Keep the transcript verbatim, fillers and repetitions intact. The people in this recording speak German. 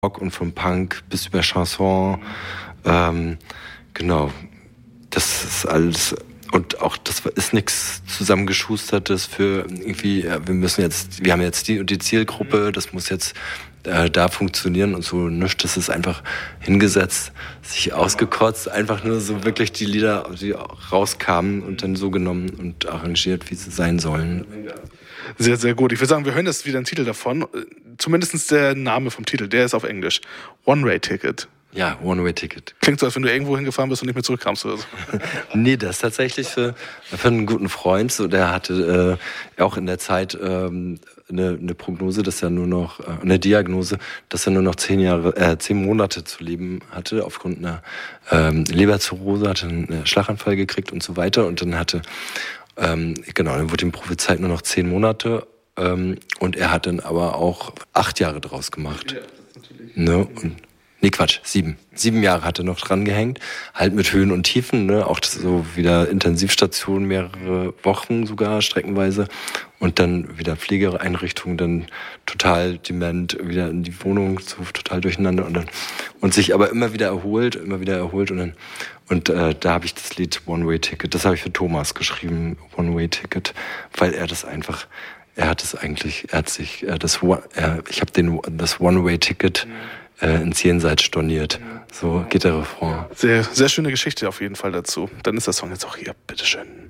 Rock und vom Punk bis über Chanson. Ähm, genau. Das ist alles. Und auch das ist nichts zusammengeschustertes für irgendwie, ja, wir müssen jetzt, wir haben jetzt die und die Zielgruppe, das muss jetzt äh, da funktionieren und so nichts. Das ist einfach hingesetzt, sich ausgekotzt, einfach nur so wirklich die Lieder, die rauskamen und dann so genommen und arrangiert, wie sie sein sollen. Sehr, sehr gut. Ich würde sagen, wir hören jetzt wieder einen Titel davon. Zumindest der Name vom Titel, der ist auf Englisch. One-Way-Ticket. Ja, One-Way-Ticket. Klingt so, als wenn du irgendwo hingefahren bist und nicht mehr zurückkamst oder so. Nee, das ist tatsächlich für, für einen guten Freund so. Der hatte äh, auch in der Zeit ähm, eine, eine Prognose, dass er nur noch, äh, eine Diagnose, dass er nur noch zehn Jahre, äh, zehn Monate zu leben hatte aufgrund einer ähm, Leberzirrhose, hatte einen Schlaganfall gekriegt und so weiter. Und dann hatte, ähm, genau, dann wurde ihm prophezeit nur noch zehn Monate. Ähm, und er hat dann aber auch acht Jahre draus gemacht. Ja, das ist natürlich. Ne? Und Nee, Quatsch, sieben. Sieben Jahre hat er noch dran gehängt. Halt mit Höhen und Tiefen, ne? Auch so wieder Intensivstation, mehrere Wochen sogar streckenweise. Und dann wieder Pflegeeinrichtung, dann total dement, wieder in die Wohnung, so total durcheinander. Und dann, und sich aber immer wieder erholt, immer wieder erholt. Und dann, und äh, da habe ich das Lied One-Way-Ticket, das habe ich für Thomas geschrieben, One-Way-Ticket, weil er das einfach, er hat es eigentlich, er hat sich, er das, er, ich habe den, das One-Way-Ticket ins Jenseits storniert. So geht der Refrain. Sehr, sehr schöne Geschichte auf jeden Fall dazu. Dann ist der Song jetzt auch hier. Bitteschön.